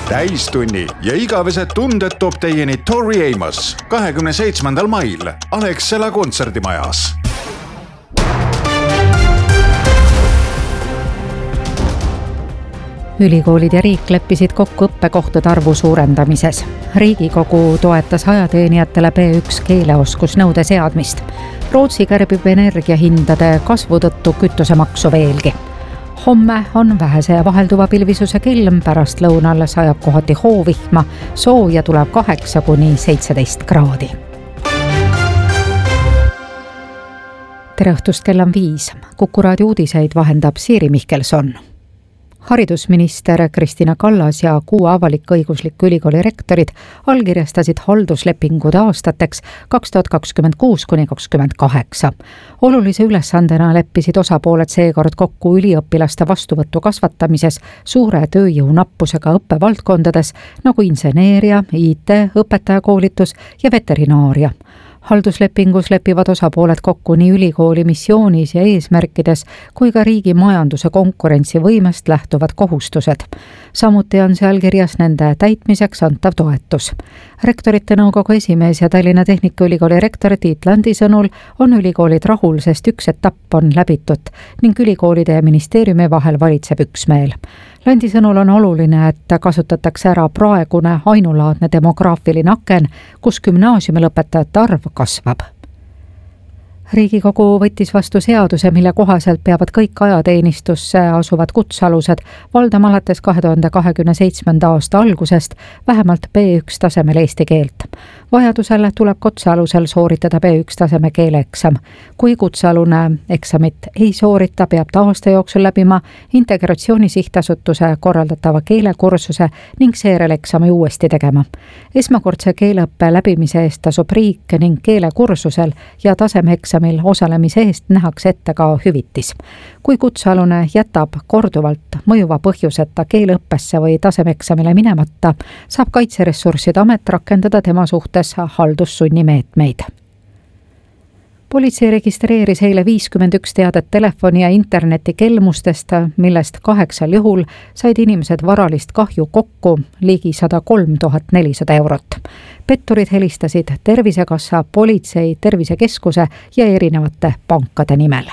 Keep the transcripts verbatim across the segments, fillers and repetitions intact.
täistunni ja igavesed tunded toob teieni Tori Amos kahekümne seitsmendal mail Alexela kontserdimajas. Ülikoolid ja riik leppisid kokku õppekohtade arvu suurendamises. Riigikogu toetas ajateenijatele B üks keeleoskusnõude seadmist. Rootsi kärbib energiahindade kasvu tõttu kütusemaksu veelgi. Homme on vähese ja vahelduva pilvisuse kelm, pärast lõunal sajab kohati hoovihma, sooja tuleb kaheksa kuni seitseteist kraadi. Tere õhtust, kell on viis. Kuku raadio uudiseid vahendab Siiri Mihkelson. Haridusminister Kristina Kallas ja kuue avalik-õigusliku ülikooli rektorid allkirjastasid halduslepingud aastateks kaks tuhat kakskümmend kuus kuni kakskümmend kaheksa. Olulise ülesandena leppisid osapooled seekord kokku üliõpilaste vastuvõttu kasvatamises suure tööjõu nappusega õppevaldkondades nagu inseneeria, I T, õpetajakoolitus ja veterinaaria. Halduslepingus lepivad osapooled kokku nii ülikooli missioonis ja eesmärkides kui ka riigi majanduse konkurentsivõimest lähtuvad kohustused. Samuti on seal kirjas nende täitmiseks antav toetus. Rektorite nõukogu esimees ja Tallinna Tehnikaülikooli rektor Tiit Landi sõnul on ülikoolid rahul, sest üks etapp on läbitud ning ülikoolide ja ministeeriumi vahel valitseb üksmeel. Landi sõnul on oluline, et kasutatakse ära praegune ainulaadne demograafiline aken, kus gümnaasiumilõpetajate arv kasvab. Riigikogu võttis vastu seaduse, mille kohaselt peavad kõik ajateenistusse asuvad kutsealused valdama alates kahe tuhande kahekümne seitsmenda aasta algusest vähemalt B üks tasemel eesti keelt. Vajadusel tuleb kutsealusel sooritada B üks taseme keeleeksam. Kui kutsealune eksamit ei soorita, peab ta aasta jooksul läbima Integratsiooni Sihtasutuse korraldatava keelekursuse ning seejärel eksami uuesti tegema. Esmakordse keeleõppe läbimise eest tasub riik ning keelekursusel ja tasemeeksamil osalemise eest nähakse ette ka hüvitis. Kui kutsealune jätab korduvalt mõjuva põhjuseta keeleõppesse või tasemeeksamile minemata, saab Kaitseressursside Amet rakendada tema suhtes haldussunnimeetmeid. Politsei registreeris eile viiskümmend üks teadet telefoni ja interneti kelmustest, millest kaheksal juhul said inimesed varalist kahju kokku ligi sada kolm tuhat nelisada eurot. Petturid helistasid Tervisekassa, politsei, tervisekeskuse ja erinevate pankade nimel.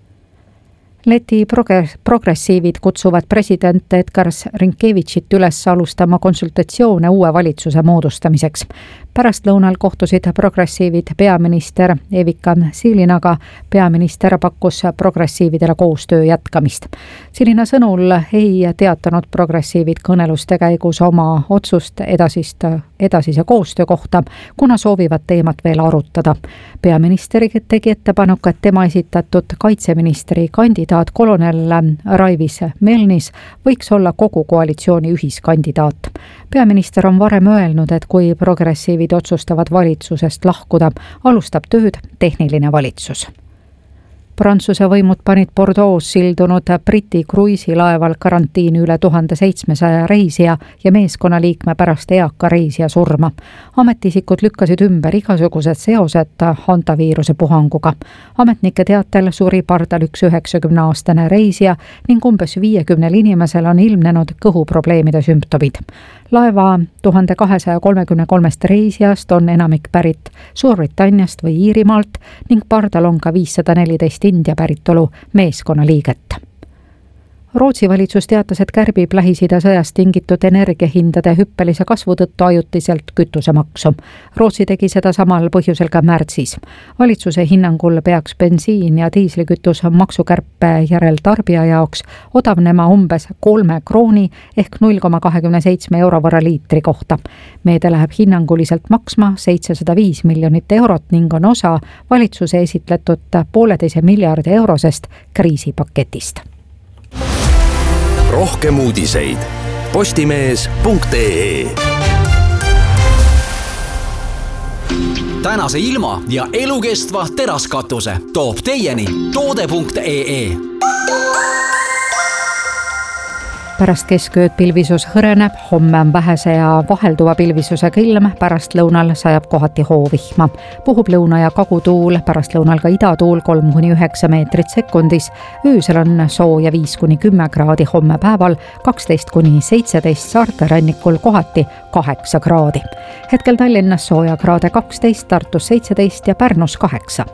Läti progressiivid kutsuvad president Edgars Rinkevitšit üles alustama konsultatsioone uue valitsuse moodustamiseks. Pärast lõunal kohtusid progressiivid peaminister Evika Silinaga. Peaminister pakkus progressiividele koostöö jätkamist. Silina sõnul ei teatanud progressiivid kõneluste käigus oma otsust edasist, edasise koostöö kohta, kuna soovivad teemat veel arutada. Peaminister tegi ettepanek, et tema esitatud kaitseministri kandidaat kolonel Raivis Melnis võiks olla kogu koalitsiooni ühiskandidaat. Peaminister on varem öelnud, et kui progressiivid otsustavad valitsusest lahkuda, alustab tööd tehniline valitsus. Prantsuse võimud panid Bordeaux sildunud Briti kruiisilaeval karantiini üle tuhande seitsmesaja reisija ja meeskonnaliikme pärast eaka reisija surma. Ametisikud lükkasid ümber igasugused seosed hantaviiruse puhanguga. Ametnike teatel suri pardal üks üheksakümneaastane reisija ning umbes viiekümnel inimesel on ilmnenud kõhuprobleemide sümptomid. Laeva tuhande kahesaja kolmekümne kolmest reisijast on enamik pärit Suurbritanniast või Iirimaalt ning pardal on ka viissada neliteist India päritolu meeskonnaliiget. Rootsi valitsus teatas, et kärbib Lähis-Ida sõjast tingitud energiahindade hüppelise kasvu tõttu ajutiselt kütusemaksu. Rootsi tegi seda samal põhjusel ka märtsis. Valitsuse hinnangul peaks bensiin ja diislikütus maksukärpe järel tarbija jaoks odavnema umbes kolme krooni ehk null koma kakskümmend seitse euro võrra liitri kohta. Meede läheb hinnanguliselt maksma seitsesada viis miljonit eurot ning on osa valitsuse esitletud pooleteise miljardi eurosest kriisipaketist. Rohkem uudiseid postimees punkt ee. Tänase ilma ja elukestva teraskatuse toob teieni toode punkt ee. pärast keskööd pilvisus hõreneb, homme on vähese ja vahelduva pilvisusega ilm, pärast lõunal sajab kohati hoovihma. Puhub lõuna- ja kagutuul, pärast lõunal ka idatuul kolm kuni üheksa meetrit sekundis. Öösel on sooja viis kuni kümme kraadi, homme päeval kaksteist kuni seitseteist, saarte rannikul kohati kaheksa kraadi. Hetkel Tallinnas sooja kraade kaksteist, Tartus seitseteist ja Pärnus kaheksa.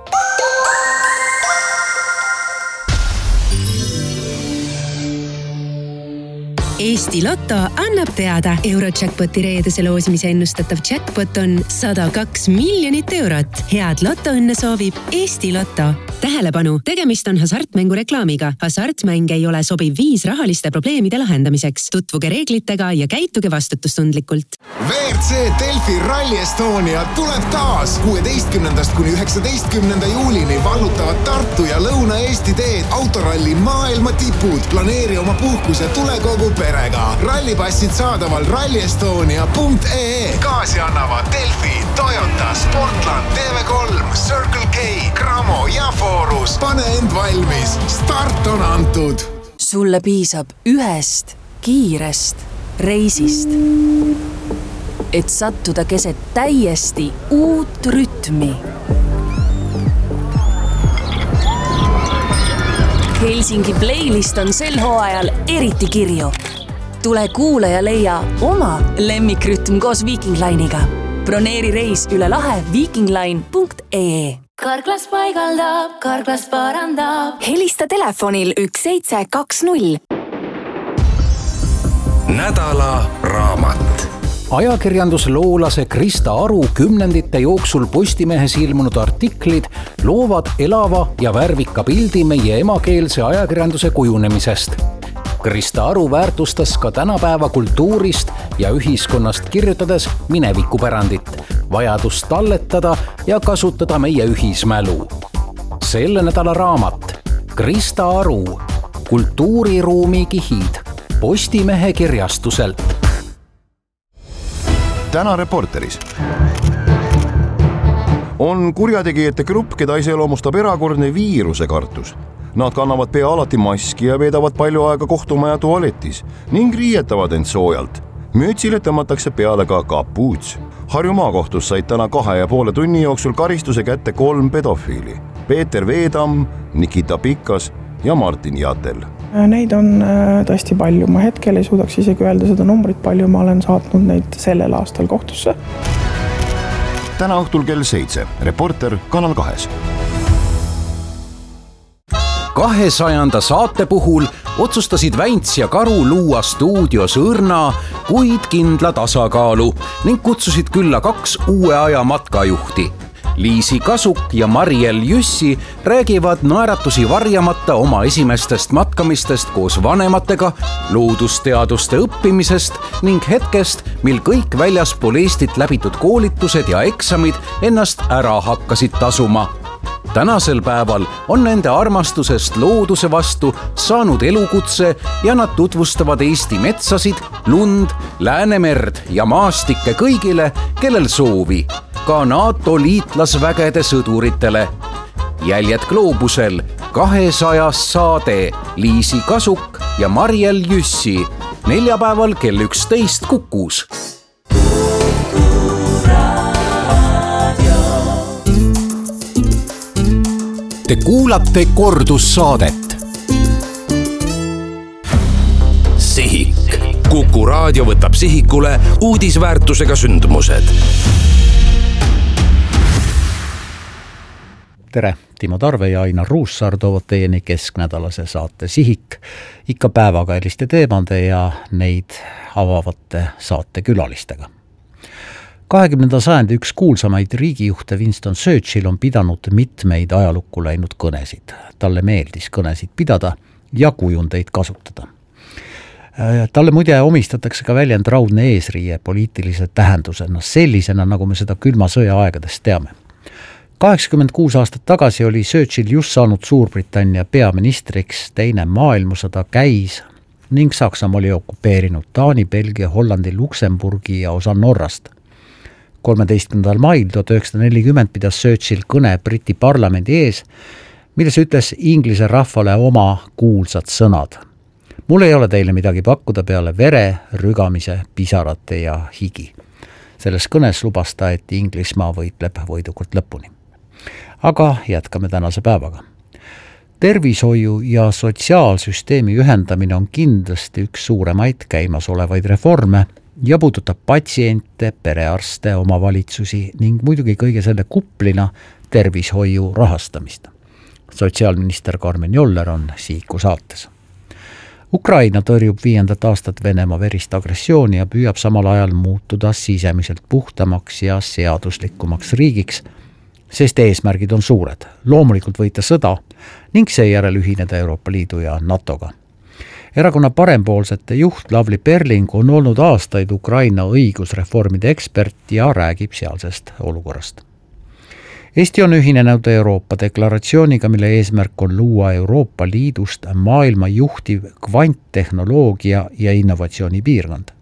Eesti Lotto annab teada, Eurojackpoti reedese loosimise ennustatav jackpot on sada kaks miljonit eurot. Head lotoõnne soovib Eesti Lotto. Tähelepanu, tegemist on hasartmängu reklaamiga. Hasartmäng ei ole sobiv viis rahaliste probleemide lahendamiseks. Tutvuge reeglitega ja käituge vastutustundlikult. V R C Delfi Rally Estonia tuleb taas. kuueteistkümnendast kuni üheksateistkümnenda juulini vallutavad Tartu ja Lõuna-Eesti teed autoralli maailma tipud. Planeeri oma puhkuse tule kogu perega. Rallipassid saadaval rally estonia punkt ee ee. Kaasi annavad Delfi, Toyota, Sportland, T V kolm, Circle K, Cramo ja Forus. Pane end valmis. Start on antud. Sulle piisab ühest kiirest reisist, et sattuda keset täiesti uut rütmi. Helsingi playlist on sel hooajal eriti kirju. Tule kuule ja leia oma lemmikrütm koos Viking Line'iga. Broneeri reis üle lahe vikingline punkt ee ee. Karklas paigaldab, Karklas parandab. Helista telefonil üks seitse kaks null. Nädala raamat. Ajakirjandusloolase Krista Aru kümnendite jooksul Postimehes ilmunud artiklid loovad elava ja värvika pildi meie emakeelse ajakirjanduse kujunemisest. Krista Aru väärtustas ka tänapäeva kultuurist ja ühiskonnast kirjutades minevikupärandit, vajadust talletada ja kasutada meie ühismälu. Selle nädala raamat Krista Aru, kultuuriruumi kihid, Postimehe kirjastuselt. Täna Reporteris. On kurjategijate grupp, keda iseloomustab erakordne viiruse kartus. Nad kannavad pea alati maski ja veedavad palju aega kohtumaja tualetis ning riietavad end soojalt. Mütsile tõmmatakse peale ka kapuuts. Harju maakohtus said täna kahe ja poole tunni jooksul karistuse kätte kolm pedofiili. Peeter Veedam, Nikita Pikas ja Martin Jatel. Neid on tõesti palju. Ma hetkel ei suudaks isegi öelda seda numbrit palju. Ma olen saatnud neid sellel aastal kohtusse. Täna õhtul kell seitse. Reporter Kanal kahes. Kahesajanda saate puhul otsustasid Väints ja Karu luua stuudios õrna, kuid kindla tasakaalu ning kutsusid külla kaks uue aja matkajuhti. Liisi Kasuk ja Mariel Jüssi räägivad naeratusi varjamata oma esimestest matkamistest koos vanematega, loodusteaduste õppimisest ning hetkest, mil kõik väljaspool Eestit läbitud koolitused ja eksamid ennast ära hakkasid tasuma. Tänasel päeval on nende armastusest looduse vastu saanud elukutse ja nad tutvustavad Eesti metsasid, lund, Läänemerd ja maastikke kõigile, kellel soovi, ka NATO liitlasvägede sõduritele. Jäljed gloobusel, kahesajas saade, Liisi Kasuk ja Mariel Jüssi, neljapäeval kell üksteist Kukus. Te kuulate kordussaadet. Sihik. Kuku raadio võtab sihikule uudisväärtusega sündmused. Tere, Timo Tarve ja Ainar Ruussaar toovad teieni kesknädalase saate Sihik, ikka päevakajaliste teemade ja neid avavate saate külalistega. kahekümnenda sajandi üks kuulsamaid riigijuhte Winston Churchill on pidanud mitmeid ajalukku läinud kõnesid. Talle meeldis kõnesid pidada ja kujundeid kasutada. Talle muide omistatakse ka väljend raudne eesriie poliitilise tähendusena, sellisena, nagu me seda külma sõja aegadest teame. kaheksakümmend kuus aastat tagasi oli Churchill just saanud Suurbritannia peaministriks, teine maailmasõda käis ning Saksamaa oli okupeerinud Taani, Belgia, Hollandi, Luksemburgi ja osa Norrast. kolmeteistkümnendal mail tuhat üheksasada nelikümmend pidas Churchill kõne Briti parlamendi ees, milles ütles Inglise rahvale oma kuulsad sõnad. mul ei ole teile midagi pakkuda peale vere, rügamise, pisarate ja higi. Selles kõnes lubas ta, et Inglismaa võitleb võidukalt lõpuni. Aga jätkame tänase päevaga. Tervishoiu ja sotsiaalsüsteemi ühendamine on kindlasti üks suuremaid käimasolevaid reforme ja puudutab patsiente, perearste, omavalitsusi ning muidugi kõige selle kuplina tervishoiu rahastamist. Sotsiaalminister Karmen Joller on Sihiku saates. Ukraina tõrjub viiendat aastat Venemaa verist agressiooni ja püüab samal ajal muutuda sisemiselt puhtamaks ja seaduslikumaks riigiks, sest eesmärgid on suured. Loomulikult võita sõda ning seejärel ühineda Euroopa Liidu ja NATOga. Erakonna parempoolsete juht Lavly Perling on olnud aastaid Ukraina õigusreformide ekspert ja räägib sealsest olukorrast. Eesti on ühinenud Euroopa deklaratsiooniga, mille eesmärk on luua Euroopa Liidust maailma juhtiv kvanttehnoloogia ja innovatsiooni piirkond.